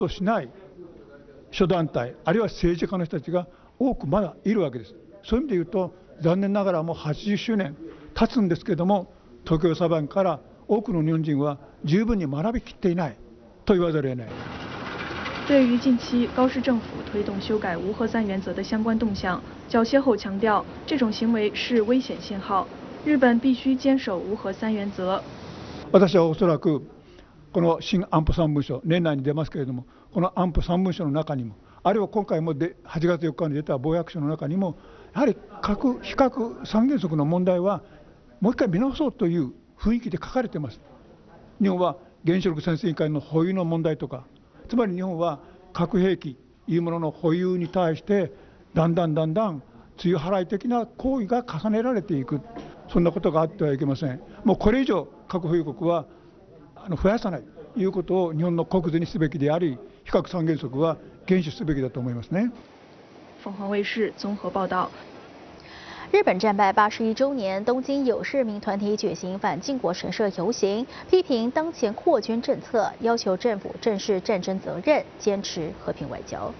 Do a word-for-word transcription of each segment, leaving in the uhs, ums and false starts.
としない諸団体、あるいは政治家の人たちが多くまだいるわけです。そういう意味で言うと、残念ながらもうはちじゅっしゅうねん経つんですけれども、東京裁判から多くの日本人は十分に学びきっていないと言わざるを得ない。 对于近期高市政府推动修改无核三原则的相关动向，缴械后强調，這種行為是危險信號，日本必須堅守無核三原則。 私はおそらくこの新安保三文書、年内に出ますけれども、この安保三文書の中にも、あるいは今回もではちがつよっかに出た防約書の中にも、やはり核非核三原則の問題はもう一回見直そうという雰囲気で書かれています。日本は原子力潜水委員会の保有の問題とか、つまり日本は核兵器いうものの保有に対してだんだんだんだん露払い的な行為が重ねられていく、そんなことがあってはいけません。もうこれ以上核保有国は増やさないということを日本の国是にすべきであり、非核三原則は厳守すべきだと思いますね。 凤凰卫视综合报道。 日本战败八十一周年，东京有市民团体举行反靖国神社游行，批评当前扩军政策，要求政府正视战争责任，坚持和平外交。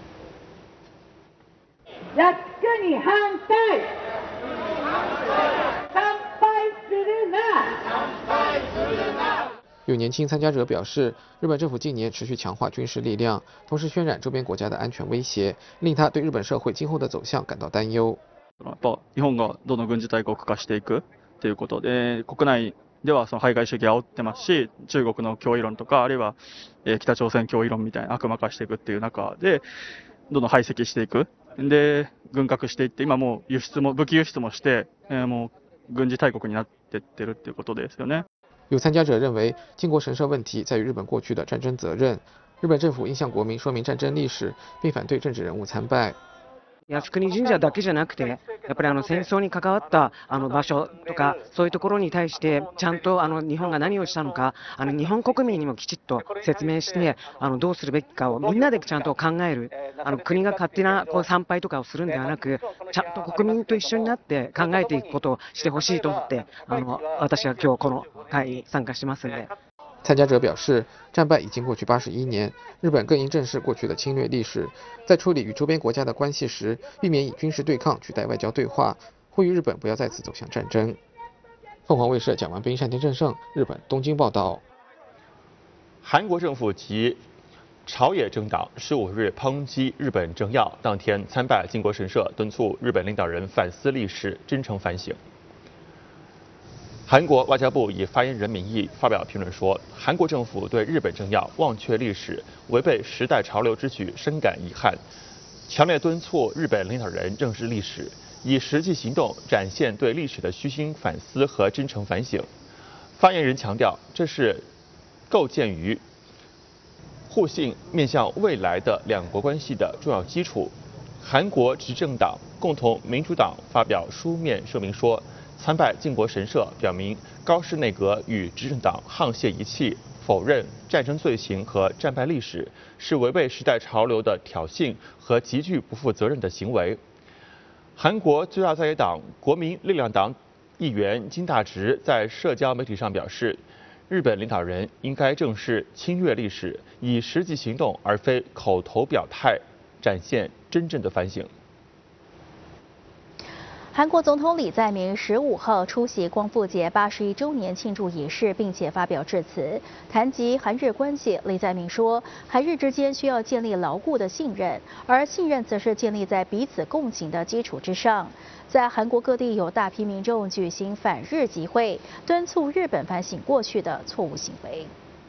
靖国に反対。参拝するな。 有年轻参加者表示，日本政府近年持续强化军事力量，同时渲染周边国家的安全威胁，令他对日本社会今后的走向感到担忧。 やっぱ日本がどんどん軍事大国化していくということで、国内ではその排外主義を煽ってますし、中国の脅威論とか、あるいは北朝鮮脅威論みたいな悪魔化していくっていう中で、どんどん排斥していく。で、軍拡していって、今もう輸出も武器輸出もして、もう軍事大国になっていってるっていうことですよね。 有参加者认为，靖国神社问题在于日本过去的战争责任，日本政府应向国民说明战争历史，并反对政治人物参拜。 靖国神社だけじゃなくて、やっぱりあの戦争に関わったあの場所とかそういうところに対してちゃんとあの日本が何をしたのか、あの日本国民にもきちっと説明して、あのどうするべきかをみんなでちゃんと考える。あの国が勝手なこう参拝とかをするんではなく、ちゃんと国民と一緒になって考えていくことをしてほしいと思って、あの私は今日この会に参加しますので。 参加者表示，战败已经过去八十一年，日本更应正视过去的侵略历史，在处理与周边国家的关系时，避免以军事对抗取代外交对话，呼吁日本不要再次走向战争。凤凰卫视蒋完斌、单田正胜，日本东京报道。 韩国政府及朝野政党十五日抨击日本政要当天参拜靖国神社，敦促日本领导人反思历史，真诚反省。韩国外交部以发言人名义发表评论说，韩国政府对日本政要忘却历史、违背时代潮流之举深感遗憾，强烈敦促日本领导人正视历史，以实际行动展现对历史的虚心反思和真诚反省。发言人强调，这是构建于互信、面向未来的两国关系的重要基础。韩国执政党共同民主党发表书面声明说，参拜靖国神社表明高市内阁与执政党沆瀣一气，否认战争罪行和战败历史，是违背时代潮流的挑衅和极具不负责任的行为。韩国最大在野党国民力量党议员金大直在社交媒体上表示，日本领导人应该正视侵略历史，以实际行动而非口头表态，展现真正的反省。 韩国总统李在明十五号出席光复节八十一周年庆祝仪式，并且发表致辞，谈及韩日关系。李在明说，韩日之间需要建立牢固的信任，而信任则是建立在彼此共情的基础之上。在韩国各地有大批民众举行反日集会，敦促日本反省过去的错误行为。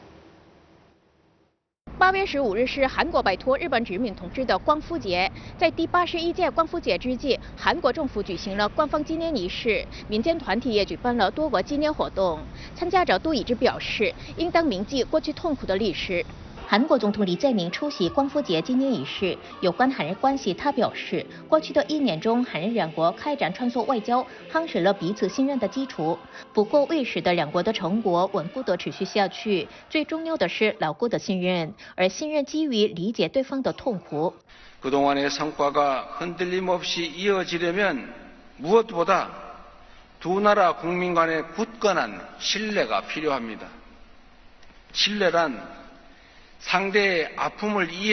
八月十五日是韩国摆脱日本殖民统治的光复节，在第八十一届光复节之际，韩国政府举行了官方纪念仪式，民间团体也举办了多个纪念活动。参加者都一致表示，应当铭记过去痛苦的历史。韩国总统李在明出席光复节纪念仪式，有关韩日关系，他表示，过去的一年中，韩日两国开展穿梭外交，夯实了彼此信任的基础。不过，为使得两国的成果稳固地持续下去，最重要的是牢固的信任，而信任基于理解对方的痛苦。 그동안의 성과가 흔들림 없이 이어지려면 무엇보다 두 나라 국민 간의 굳건한 신뢰가 필요합니다. 신뢰란 상대의 아픔을 이해